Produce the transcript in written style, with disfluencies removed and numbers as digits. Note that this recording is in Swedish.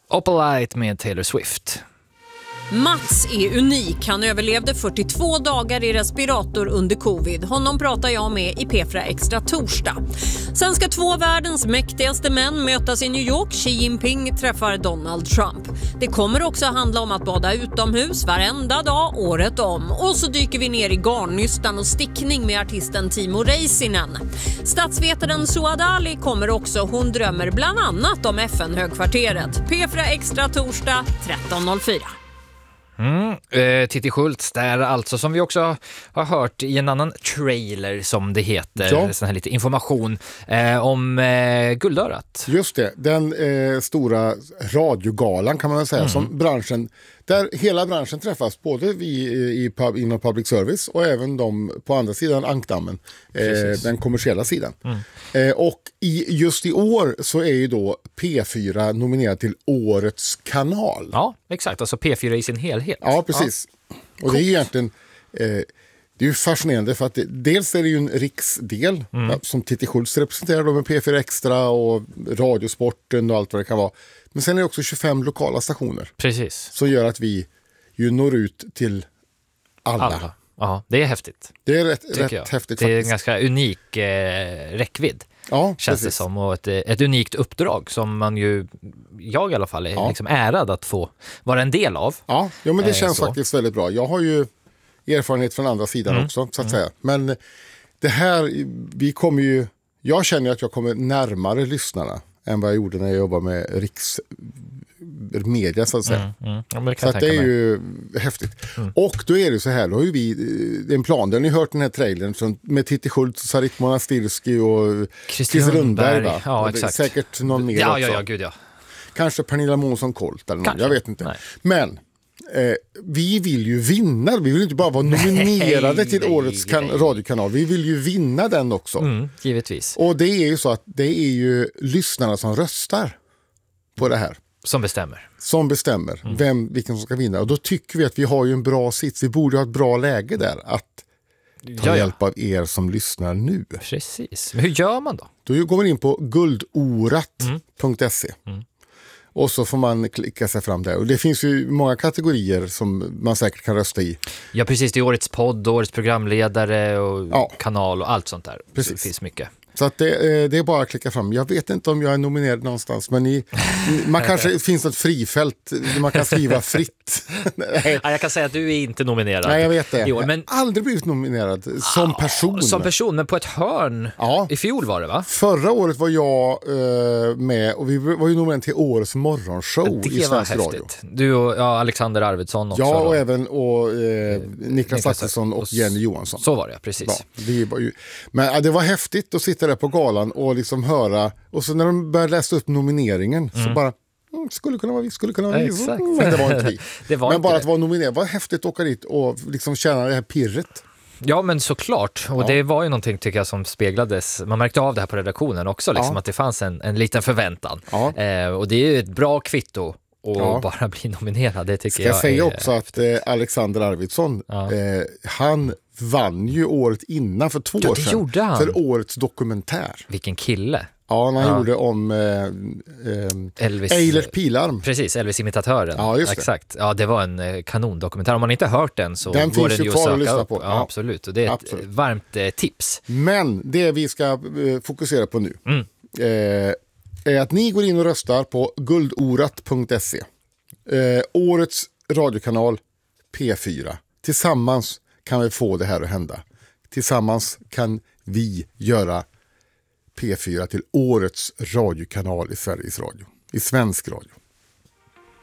Opalite med Taylor Swift. Mats är unik. Han överlevde 42 dagar i respirator under covid. Honom pratar jag med i P4 Extra torsdag. Sen ska 2 av världens mäktigaste män mötas i New York. Xi Jinping träffar Donald Trump. Det kommer också handla om att bada utomhus varenda dag, året om. Och så dyker vi ner i garnnystan och stickning med artisten Timo Räisänen. Statsvetaren Suad Ali kommer också. Hon drömmer bland annat om FN-högkvarteret. P4 Extra torsdag 13.04. Titti Schultz där alltså, som vi också har hört i en annan trailer som det heter, sån här lite information om Guldörat. Just det, den stora radiogalan kan man väl säga, som branschen, där hela branschen träffas, både vi inom public service och även de på andra sidan ankdammen, den kommersiella sidan. Och just i år så är ju då P4 nominerad till Årets kanal. Ja, exakt, alltså P4 i sin helhet. Ja, precis. Ja. Och det är egentligen det är ju fascinerande för att dels är det ju en riksdel som Titti Schultz representerar då med P4 Extra och Radiosporten och allt vad det kan vara. Men sen är det också 25 lokala stationer. Precis. Som gör att vi ju når ut till alla. Ja, det är häftigt. Det är rätt häftigt faktiskt. Det är en ganska unik räckvidd. Ja, känns det som, och ett unikt uppdrag som man ju, jag i alla fall är liksom ärad att få vara en del av. Ja, men det känns faktiskt väldigt bra. Jag har ju erfarenhet från andra sidan också, så att säga. Men det här, jag känner att jag kommer närmare lyssnarna än vad jag gjorde när jag jobbade med riksmedia, så att säga. Så att det är ju häftigt. Och då är det så här, då har ju vi en plan, där ni hört den här trailern med Titti Schultz, Sarit Monastirski och Christer Lundberg, va? Ja, och exakt. Säkert någon mer också. Ja, gud ja. Kanske Pernilla Månsson-Colt eller någon, jag vet inte. Nej. Men vi vill ju vinna, vi vill inte bara vara nominerade till årets radiokanal, vi vill ju vinna den också. Givetvis. Och det är ju så att det är ju lyssnarna som röstar på det här. Som bestämmer vilken som ska vinna. Och då tycker vi att vi har ju en bra sits, vi borde ha ett bra läge där att ta hjälp av er som lyssnar nu. Precis, men hur gör man då? Då går man in på guldorat.se. Och så får man klicka sig fram där. Och det finns ju många kategorier som man säkert kan rösta i. Ja, precis. Det är årets podd, årets programledare och kanal och allt sånt där. Precis. Så det finns mycket. Så att det är bara att klicka fram. Jag vet inte om jag är nominerad någonstans, men man kanske finns ett frifält där man kan skriva fritt. Ja, jag kan säga att du är inte nominerad. Nej, jag vet det. Jo, men jag har aldrig blivit nominerad som person. Som person, men på ett hörn. I fjol var det, va? Förra året var jag med, och vi var ju nominerade till årets morgonshow i Svensk Radio. Du och Alexander Arvidsson också. Ja, och även Niklas Axelsson och Jenny Johansson. Så var det, precis. Ja, men det var häftigt att sitta där på galan och liksom höra, och så när de började läsa upp nomineringen så bara skulle kunna vara vi. Exakt. Men det var inte vi. Men bara det. Att vara nominerad var häftigt att åka dit och liksom känna det här pirret. Ja, men såklart. Och det var ju någonting, tycker jag, som speglades. Man märkte av det här på redaktionen också, liksom, att det fanns en liten förväntan. Och det är ju ett bra kvitto och bara bli nominerad, det tycker jag. Ska säga också att Alexander Arvidsson, han vann ju året innan för 2 år sedan. Gjorde han. För årets dokumentär. Vilken kille. Ja, han gjorde om Eilert Pilarm. Precis, Elvis-imitatören. Ja, just det. Exakt. Ja, det var en kanondokumentär. Om man inte hört den så den går finns den ju ju kvar att att lyssna söka på. upp. Ja, absolut. Och det är ett varmt tips. Men det vi ska fokusera på nu är att ni går in och röstar på guldorat.se. Årets radiokanal P4. Tillsammans kan vi få det här att hända. Tillsammans kan vi göra P4 till årets radiokanal i Sveriges Radio. I svensk radio.